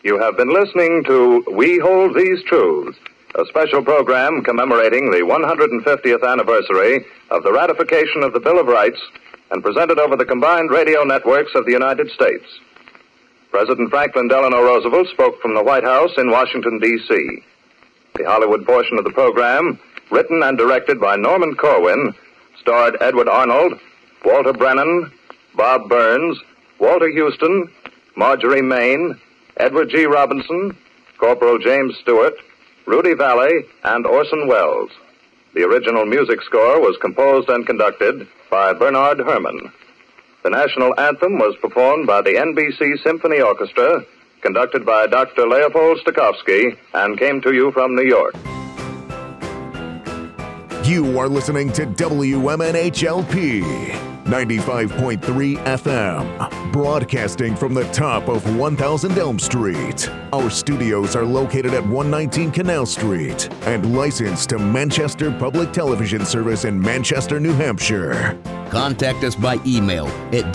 You have been listening to We Hold These Truths, a special program commemorating the 150th anniversary of the ratification of the Bill of Rights and presented over the combined radio networks of the United States. President Franklin Delano Roosevelt spoke from the White House in Washington, D.C. The Hollywood portion of the program, written and directed by Norman Corwin, starred Edward Arnold, Walter Brennan, Bob Burns, Walter Houston, Marjorie Main, Edward G. Robinson, Corporal James Stewart, Rudy Valley, and Orson Welles. The original music score was composed and conducted by Bernard Herrmann. The national anthem was performed by the NBC Symphony Orchestra, conducted by Dr. Leopold Stokowski, and came to you from New York. You are listening to WMNHLP 95.3 FM, broadcasting from the top of 1000 Elm Street. Our studios are located at 119 Canal Street and licensed to Manchester Public Television Service in Manchester, New Hampshire. Contact us by email at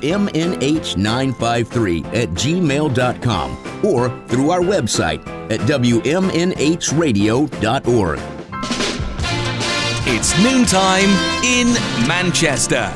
WMNH953@gmail.com or through our website at WMNHradio.org. It's noontime in Manchester.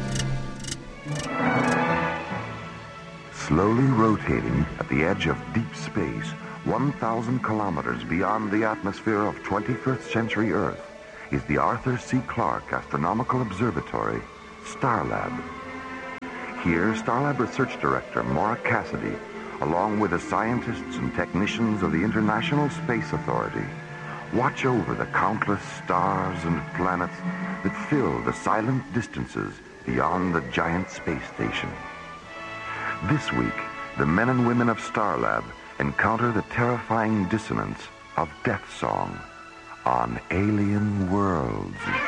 Slowly rotating at the edge of deep space, 1,000 kilometers beyond the atmosphere of 21st century Earth, is the Arthur C. Clarke Astronomical Observatory, Starlab. Here, Starlab Research Director Maura Cassidy, along with the scientists and technicians of the International Space Authority, watch over the countless stars and planets that fill the silent distances beyond the giant space station. This week, the men and women of Starlab encounter the terrifying dissonance of death song on alien worlds.